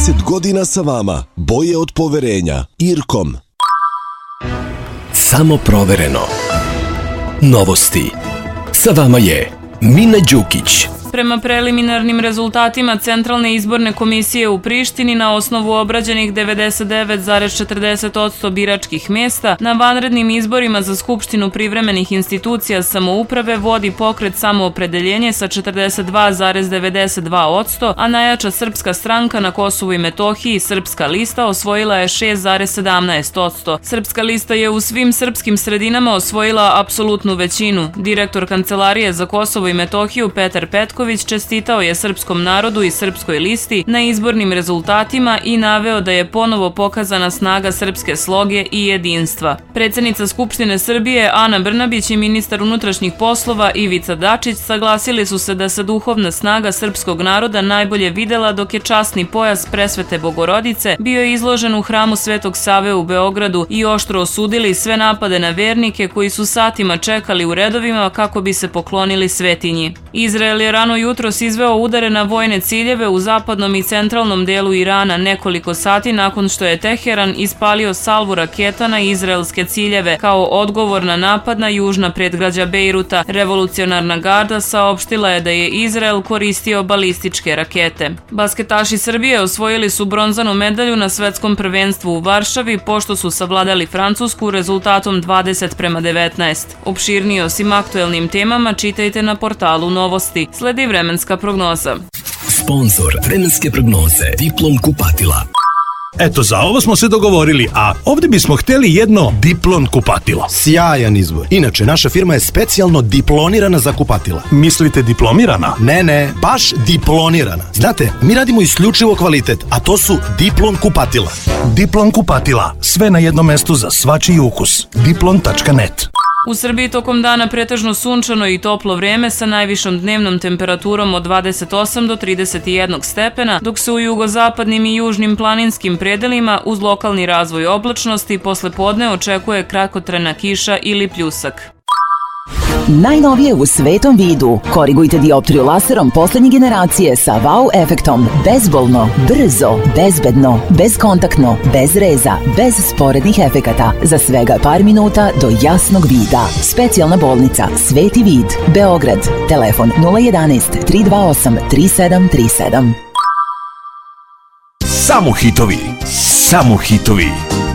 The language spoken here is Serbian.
30 godina sa vama. Boje od poverenja. Irkom. Samo provereno. Novosti. Sa vama je Mina Đukić. Prema preliminarnim rezultatima Centralne izborne komisije u Prištini, na osnovu obrađenih 99,40% biračkih mesta, na vanrednim izborima za Skupštinu privremenih institucija samouprave vodi pokret Samoopredeljenje sa 42,92%, a najjača srpska stranka na Kosovu i Metohiji, Srpska lista, osvojila je 6,17%. Srpska lista je u svim srpskim sredinama osvojila apsolutnu većinu. Direktor Kancelarije za Kosovo i Metohiju Petar Petković čestitao je srpskom narodu i Srpskoj listi na izbornim rezultatima i naveo da je ponovo pokazana snaga srpske sloge i jedinstva. Predsednica Skupštine Srbije Ana Brnabić i ministar unutrašnjih poslova Ivica Dačić saglasili su se da se duhovna snaga srpskog naroda najbolje videla dok je časni pojas Presvete Bogorodice bio izložen u hramu Svetog Save u Beogradu i oštro osudili sve napade na vernike koji su satima čekali u redovima kako bi se poklonili svetinji. Izrael je rano jutros izveo udare na vojne ciljeve u zapadnom i centralnom delu Irana nekoliko sati nakon što je Teheran ispalio salvu raketa na izraelske ciljeve kao odgovor na napad na južna predgrađa Bejruta. Revolucionarna garda saopštila je da je Izrael koristio balističke rakete. Basketaši Srbije osvojili su bronzanu medalju na svetskom prvenstvu u Varšavi pošto su savladali Francusku rezultatom 20:19. Opširnije o svim aktuelnim temama čitajte na portalu Novosti. Sledi vremenska prognoza. Sponzor vremenske prognoze Diplom kupatila. Eto, za ovo smo se dogovorili, a ovdje bismo htjeli jedno Diplon kupatilo. Sjajan izbor. Inače, naša firma je specijalno diplonirana za kupatila. Mislite diplomirana? Ne, baš diplonirana. Znate, mi radimo isključivo kvalitet, a to su Diplon kupatila. Diplon kupatila. Sve na jednom mestu za svačiji ukus. Diplon.net. U Srbiji tokom dana pretežno sunčano i toplo vreme sa najvišom dnevnom temperaturom od 28 do 31 stepena, dok se u jugozapadnim i južnim planinskim predelima uz lokalni razvoj oblačnosti posle podne očekuje kratkotrajna kiša ili pljusak. Najnovije u svetom vidu. Korigujte dioptriju laserom poslednje generacije sa wow efektom. Bezbolno, brzo, bezbedno, bezkontaktno, bez reza, bez sporednih efekata. Za svega par minuta do jasnog vida. Specijalna bolnica Sveti vid, Beograd. Telefon 011 328 3737. Samo hitovi.